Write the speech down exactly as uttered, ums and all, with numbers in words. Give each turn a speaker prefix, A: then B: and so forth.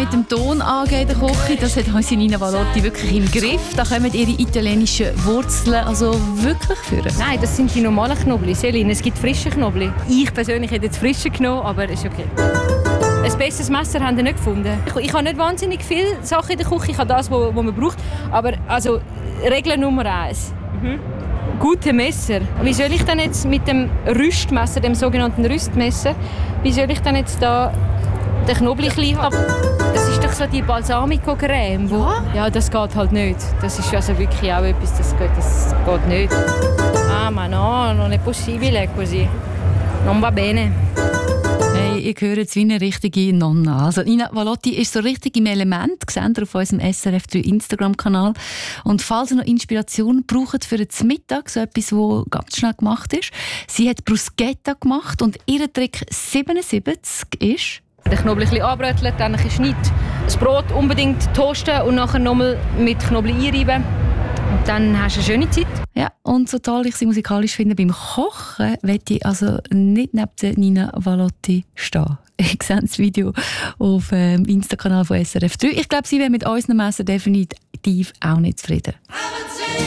A: mit dem Ton angeht in der Küche, das hat unsere Nina Valotti wirklich im Griff. Da kommen ihre italienischen Wurzeln also wirklich führen.
B: Nein, das sind die normalen Knoblauch. Selin, es gibt frische Knoblauch. Ich persönlich hätte jetzt frische genommen, aber ist okay. Ein besseres Messer haben wir nicht gefunden. Ich, ich habe nicht wahnsinnig viele Sachen in der Küche. Ich habe das, was man braucht. Aber also, Regel Nummer eins. Mhm. Gute Messer. Wie soll ich denn jetzt mit dem Rüstmesser, dem sogenannten Rüstmesser, wie soll ich denn jetzt da den Knoblauch haben? Das ist doch so die Balsamico-Creme. Wo, ja? ja, das geht halt nicht. Das ist also wirklich auch etwas, das geht, das geht nicht. Ah, ma no, non è possibile così. Non va bene.
A: Hey, ich höre jetzt wie eine richtige Nonna. Also Nina Valotti ist so richtig im Element, gesehen auf unserem S R F drei Instagram-Kanal. Und falls ihr noch Inspiration braucht für den Mittag, so etwas, was ganz schnell gemacht ist, sie hat Bruschetta gemacht und ihr Trick siebenundsiebzig ist...
B: Den Knoblauch ein anbröteln, dann ein Schnitt. Das Brot unbedingt toasten und nachher nochmal mit Knoblauch einreiben. Und dann hast du eine schöne Zeit.
A: Ja, und so toll ich sie musikalisch finde, beim Kochen möchte ich also nicht neben der Nina Valotti stehen. Ich sehe das Video auf dem Insta-Kanal von S R F drei. Ich glaube, sie wäre mit unseren Messer definitiv auch nicht zufrieden.